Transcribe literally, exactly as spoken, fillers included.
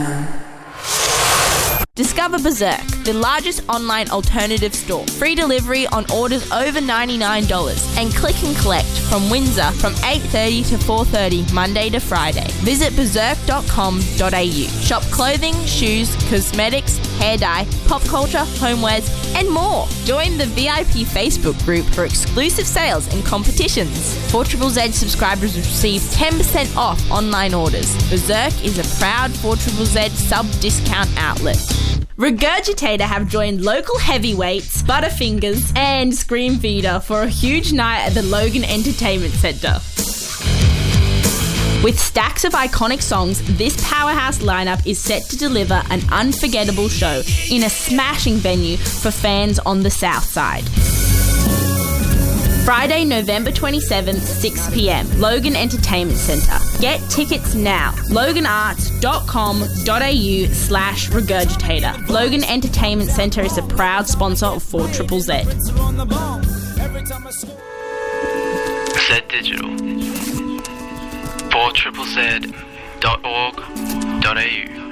Discover Berserk, the largest online alternative store. Free delivery on orders over ninety-nine dollars and click and collect from Windsor from eight thirty to four thirty Monday to Friday. Visit berserk dot com dot a u. Shop clothing, shoes, cosmetics, hair dye, pop culture, homewares and more. Join the V I P Facebook group for exclusive sales and competitions. four Z Z Z subscribers receive ten percent off online orders. Berserk is a proud four Z Z Z sub-discount outlet. Regurgitator have joined local heavyweights, Butterfingers and Scream Feeder for a huge night at the Logan Entertainment Centre. With stacks of iconic songs, this powerhouse lineup is set to deliver an unforgettable show in a smashing venue for fans on the South Side. Friday, November twenty-seventh, six p.m, Logan Entertainment Centre. Get tickets now. logan arts dot com dot a u slash regurgitator. Logan Entertainment Centre is a proud sponsor of four Z Z Z. Z Digital. four Z Z Z dot org dot a u